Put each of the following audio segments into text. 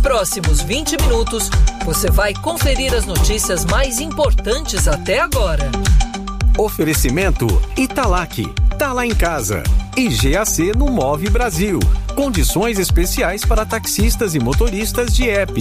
próximos 20 minutos, você vai conferir as notícias mais importantes até agora. Oferecimento Italac, tá lá em casa. E GAC no Move Brasil. Condições especiais para taxistas e motoristas de EP.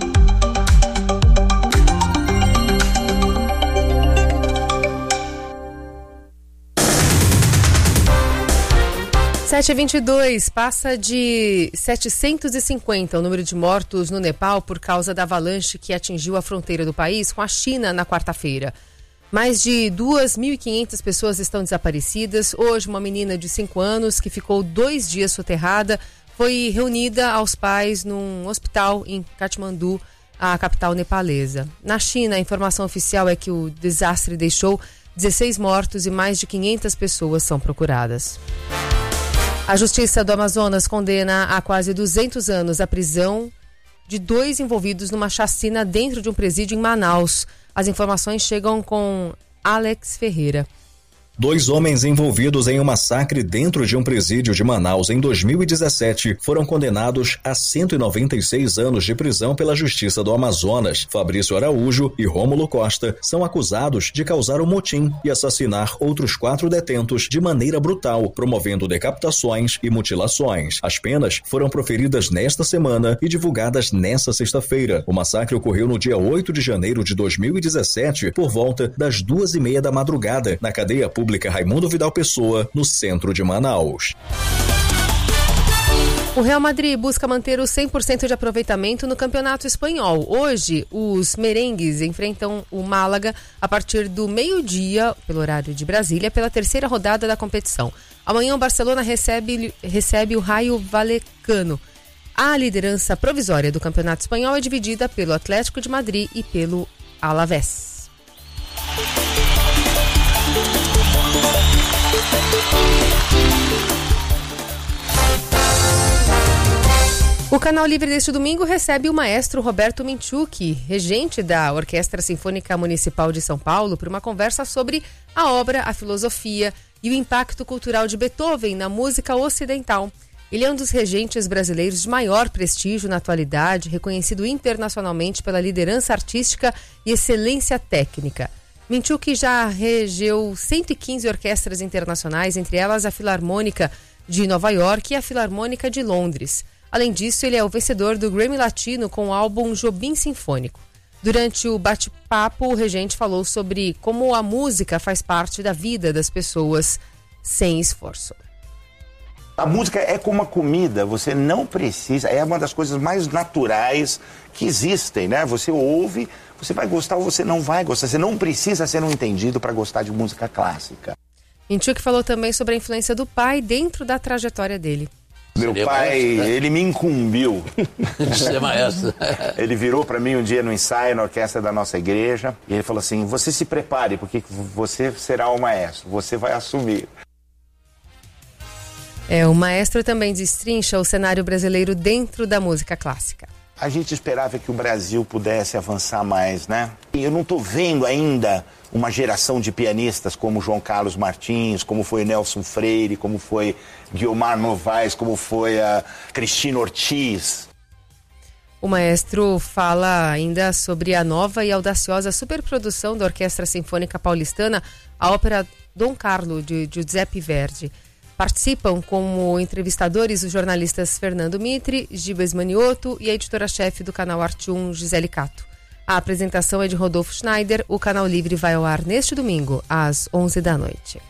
7h22, passa de 750 o número de mortos no Nepal por causa da avalanche que atingiu a fronteira do país com a China na quarta-feira. Mais de 2.500 pessoas estão desaparecidas. Hoje, uma menina de 5 anos que ficou 2 dias soterrada foi reunida aos pais num hospital em Katmandu, a capital nepalesa. Na China, a informação oficial é que o desastre deixou 16 mortos e mais de 500 pessoas são procuradas. A Justiça do Amazonas condena a quase 200 anos a prisão de 2 envolvidos numa chacina dentro de um presídio em Manaus. As informações chegam com Alex Ferreira. 2 homens envolvidos em um massacre dentro de um presídio de Manaus em 2017 foram condenados a 196 anos de prisão pela Justiça do Amazonas. Fabrício Araújo e Rômulo Costa são acusados de causar um motim e assassinar outros 4 detentos de maneira brutal, promovendo decapitações e mutilações. As penas foram proferidas nesta semana e divulgadas nesta sexta-feira. O massacre ocorreu no dia 8 de janeiro de 2017, por volta das 2h30 da madrugada, na cadeia pública Raimundo Vidal Pessoa, no centro de Manaus. O Real Madrid busca manter o 100% de aproveitamento no Campeonato Espanhol. Hoje, os merengues enfrentam o Málaga a partir do meio-dia, pelo horário de Brasília, pela 3ª rodada da competição. Amanhã, o Barcelona recebe o Rayo Vallecano. A liderança provisória do Campeonato Espanhol é dividida pelo Atlético de Madrid e pelo Alavés. O Canal Livre deste domingo recebe o maestro Roberto Minchuk, regente da Orquestra Sinfônica Municipal de São Paulo, para uma conversa sobre a obra, a filosofia e o impacto cultural de Beethoven na música ocidental. Ele é um dos regentes brasileiros de maior prestígio na atualidade, reconhecido internacionalmente pela liderança artística e excelência técnica. Minchuk já regeu 115 orquestras internacionais, entre elas a Filarmônica de Nova York e a Filarmônica de Londres. Além disso, ele é o vencedor do Grammy Latino com o álbum Jobim Sinfônico. Durante o bate-papo, o regente falou sobre como a música faz parte da vida das pessoas sem esforço. A música é como a comida, você não precisa, é uma das coisas mais naturais que existem, né? Você ouve, você vai gostar ou você não vai gostar, você não precisa ser um entendido para gostar de música clássica. Minchuk falou também sobre a influência do pai dentro da trajetória dele. Meu pai, ele me incumbiu. Ser maestro. Ele virou para mim um dia no ensaio, na orquestra da nossa igreja, e ele falou assim, você se prepare, porque você será o maestro, você vai assumir. O maestro também destrincha o cenário brasileiro dentro da música clássica. A gente esperava que o Brasil pudesse avançar mais, né? E eu não estou vendo ainda uma geração de pianistas como João Carlos Martins, como foi Nelson Freire, como foi Guiomar Novaes, como foi a Cristina Ortiz. O maestro fala ainda sobre a nova e audaciosa superprodução da Orquestra Sinfônica Paulistana, a ópera Dom Carlo, de Giuseppe Verdi. Participam como entrevistadores os jornalistas Fernando Mitre, Gibas Maniotto e a editora-chefe do canal Arte 1, Gisele Cato. A apresentação é de Rodolfo Schneider. O Canal Livre vai ao ar neste domingo, às 11 da noite.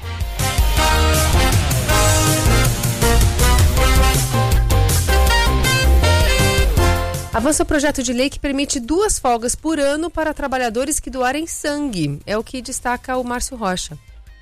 Avança o projeto de lei que permite 2 folgas por ano para trabalhadores que doarem sangue. É o que destaca o Márcio Rocha.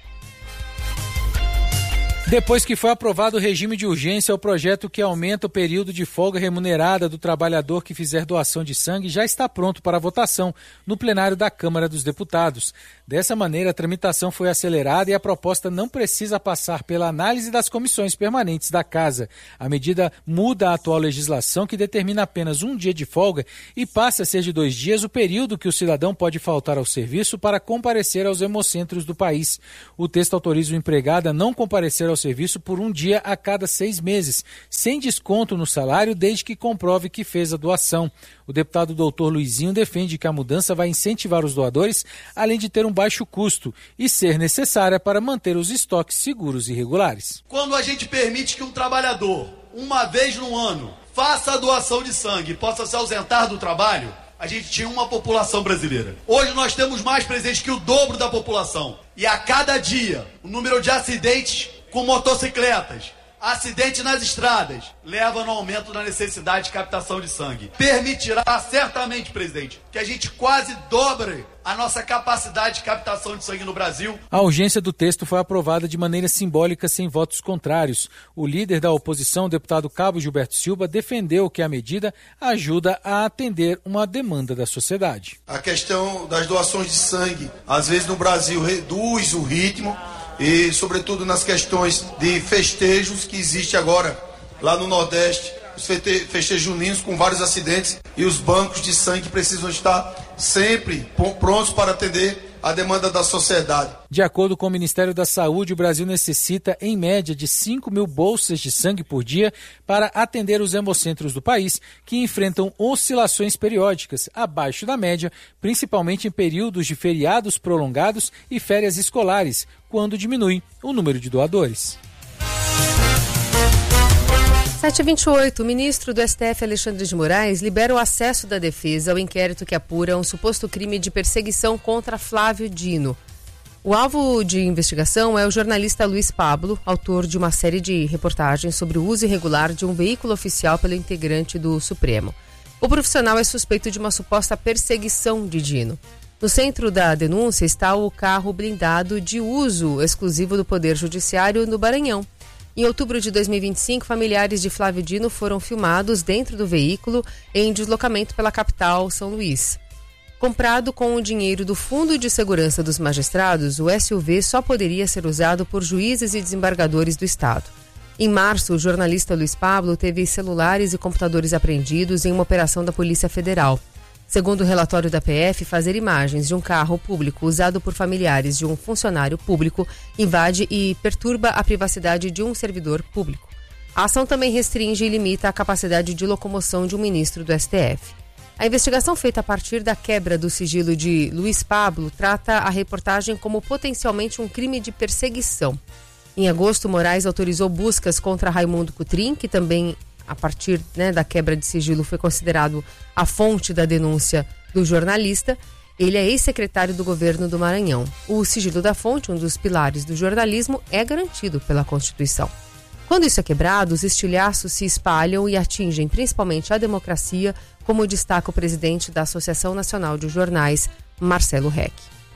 Depois que foi aprovado o regime de urgência, o projeto que aumenta o período de folga remunerada do trabalhador que fizer doação de sangue já está pronto para votação no plenário da Câmara dos Deputados. Dessa maneira, a tramitação foi acelerada e a proposta não precisa passar pela análise das comissões permanentes da Casa. A medida muda a atual legislação, que determina apenas 1 dia de folga e passa a ser de 2 dias o período que o cidadão pode faltar ao serviço para comparecer aos hemocentros do país. O texto autoriza o empregado a não comparecer ao serviço por um dia a cada 6 meses, sem desconto no salário, desde que comprove que fez a doação. O deputado doutor Luizinho defende que a mudança vai incentivar os doadores, além de ter um baixo custo e ser necessária para manter os estoques seguros e regulares. Quando a gente permite que um trabalhador, uma vez no ano, faça a doação de sangue e possa se ausentar do trabalho, a gente tinha uma população brasileira. Hoje nós temos mais presentes que o dobro da população. E a cada dia, o número de acidentes com motocicletas, acidentes nas estradas, leva no aumento da necessidade de captação de sangue. Permitirá certamente, presidente, que a gente quase dobre a nossa capacidade de captação de sangue no Brasil. A urgência do texto foi aprovada de maneira simbólica, sem votos contrários. O líder da oposição, o deputado Cabo Gilberto Silva, defendeu que a medida ajuda a atender uma demanda da sociedade. A questão das doações de sangue, às vezes no Brasil, reduz o ritmo e, sobretudo, nas questões de festejos que existe agora lá no Nordeste, os festejos juninos com vários acidentes, e os bancos de sangue precisam estar sempre prontos para atender a demanda da sociedade. De acordo com o Ministério da Saúde, o Brasil necessita, em média, de 5 mil bolsas de sangue por dia para atender os hemocentros do país, que enfrentam oscilações periódicas, abaixo da média, principalmente em períodos de feriados prolongados e férias escolares, quando diminui o número de doadores. 7h28, o ministro do STF, Alexandre de Moraes, libera o acesso da defesa ao inquérito que apura um suposto crime de perseguição contra Flávio Dino. O alvo de investigação é o jornalista Luiz Pablo, autor de uma série de reportagens sobre o uso irregular de um veículo oficial pelo integrante do Supremo. O profissional é suspeito de uma suposta perseguição de Dino. No centro da denúncia está o carro blindado de uso exclusivo do Poder Judiciário no Maranhão. Em outubro de 2025, familiares de Flávio Dino foram filmados dentro do veículo em deslocamento pela capital, São Luís. Comprado com o dinheiro do Fundo de Segurança dos Magistrados, o SUV só poderia ser usado por juízes e desembargadores do Estado. Em março, o jornalista Luiz Pablo teve celulares e computadores apreendidos em uma operação da Polícia Federal. Segundo o relatório da PF, fazer imagens de um carro público usado por familiares de um funcionário público invade e perturba a privacidade de um servidor público. A ação também restringe e limita a capacidade de locomoção de um ministro do STF. A investigação feita a partir da quebra do sigilo de Luiz Pablo trata a reportagem como potencialmente um crime de perseguição. Em agosto, Moraes autorizou buscas contra Raimundo Cotrim, que também, a partir da quebra de sigilo, foi considerado a fonte da denúncia do jornalista. Ele é ex-secretário do governo do Maranhão. O sigilo da fonte, um dos pilares do jornalismo, é garantido pela Constituição. Quando isso é quebrado, os estilhaços se espalham e atingem principalmente a democracia, como destaca o presidente da Associação Nacional de Jornais, Marcelo Reck.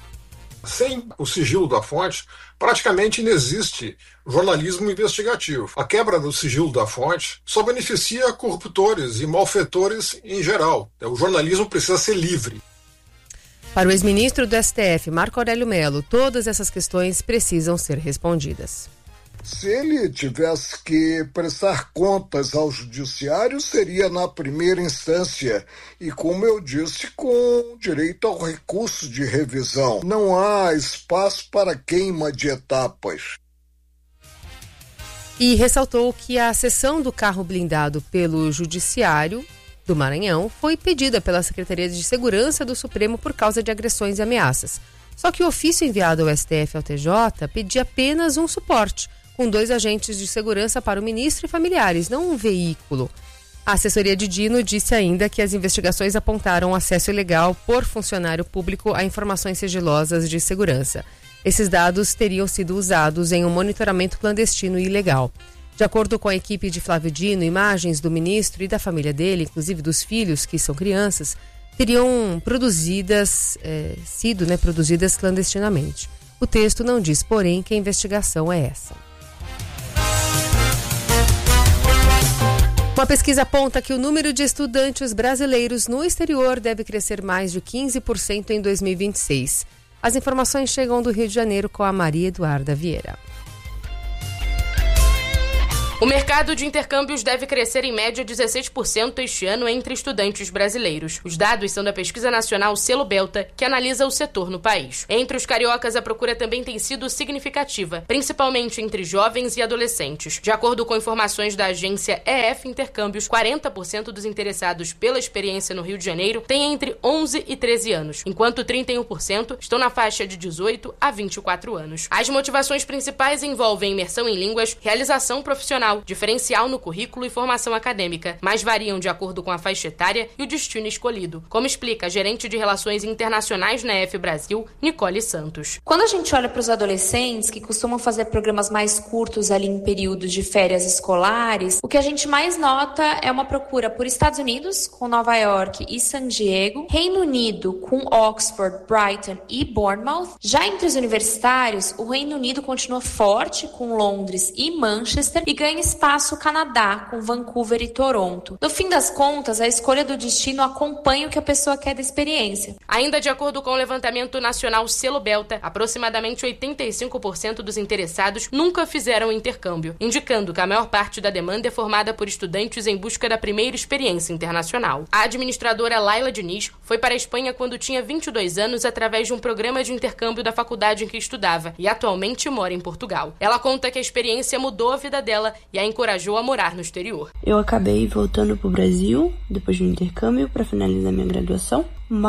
Sem o sigilo da fonte, praticamente não existe jornalismo investigativo. A quebra do sigilo da fonte só beneficia corruptores e malfeitores em geral. O jornalismo precisa ser livre. Para o ex-ministro do STF, Marco Aurélio Mello, todas essas questões precisam ser respondidas. Se ele tivesse que prestar contas ao judiciário, seria na primeira instância e, como eu disse, com direito ao recurso de revisão. Não há espaço para queima de etapas. E ressaltou que a cessão do carro blindado pelo Judiciário do Maranhão foi pedida pela Secretaria de Segurança do Supremo por causa de agressões e ameaças. Só que o ofício enviado ao STF e ao TJ pedia apenas um suporte, com 2 agentes de segurança para o ministro e familiares, não um veículo. A assessoria de Dino disse ainda que as investigações apontaram acesso ilegal por funcionário público a informações sigilosas de segurança. Esses dados teriam sido usados em um monitoramento clandestino e ilegal. De acordo com a equipe de Flávio Dino, imagens do ministro e da família dele, inclusive dos filhos, que são crianças, teriam sido produzidas clandestinamente. O texto não diz, porém, que a investigação é essa. Uma pesquisa aponta que o número de estudantes brasileiros no exterior deve crescer mais de 15% em 2026. As informações chegam do Rio de Janeiro com a Maria Eduarda Vieira. O mercado de intercâmbios deve crescer em média 16% este ano entre estudantes brasileiros. Os dados são da pesquisa nacional Selo Belta, que analisa o setor no país. Entre os cariocas, a procura também tem sido significativa, principalmente entre jovens e adolescentes. De acordo com informações da agência EF Intercâmbios, 40% dos interessados pela experiência no Rio de Janeiro têm entre 11 e 13 anos, enquanto 31% estão na faixa de 18 a 24 anos. As motivações principais envolvem imersão em línguas, realização profissional, diferencial no currículo e formação acadêmica, mas variam de acordo com a faixa etária e o destino escolhido, como explica a gerente de Relações Internacionais na EF Brasil, Nicole Santos. Quando a gente olha para os adolescentes, que costumam fazer programas mais curtos ali em períodos de férias escolares, o que a gente mais nota é uma procura por Estados Unidos, com Nova York e San Diego, Reino Unido, com Oxford, Brighton e Bournemouth. Já entre os universitários, o Reino Unido continua forte, com Londres e Manchester, e ganha espaço o Canadá, com Vancouver e Toronto. No fim das contas, a escolha do destino acompanha o que a pessoa quer da experiência. Ainda de acordo com o levantamento nacional Selo Belta, aproximadamente 85% dos interessados nunca fizeram intercâmbio, indicando que a maior parte da demanda é formada por estudantes em busca da primeira experiência internacional. A administradora Laila Diniz foi para a Espanha quando tinha 22 anos através de um programa de intercâmbio da faculdade em que estudava e atualmente mora em Portugal. Ela conta que a experiência mudou a vida dela e a encorajou a morar no exterior. Eu acabei voltando para o Brasil depois do intercâmbio para finalizar minha graduação,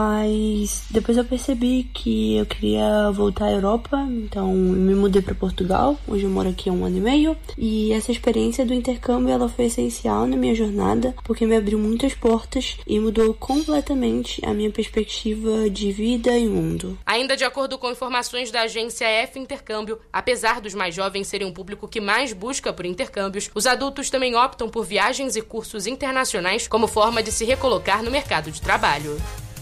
mas depois eu percebi que eu queria voltar à Europa, então eu me mudei para Portugal. Hoje eu moro aqui há 1 ano e meio, e essa experiência do intercâmbio ela foi essencial na minha jornada, porque me abriu muitas portas e mudou completamente a minha perspectiva de vida e mundo. Ainda de acordo com informações da agência EF Intercâmbio, apesar dos mais jovens serem o público que mais busca por intercâmbios, os adultos também optam por viagens e cursos internacionais como forma de se recolocar no mercado de trabalho.